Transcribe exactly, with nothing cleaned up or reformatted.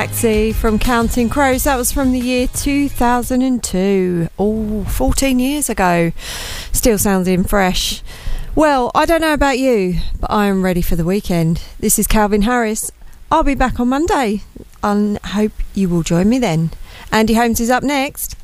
Taxi from Counting Crows. That was from the year two thousand two. Oh, fourteen years ago. Still sounding fresh. Well, I don't know about you, but I am ready for the weekend. This is Calvin Harris. I'll be back on Monday and hope you will join me then. Andy Holmes is up next.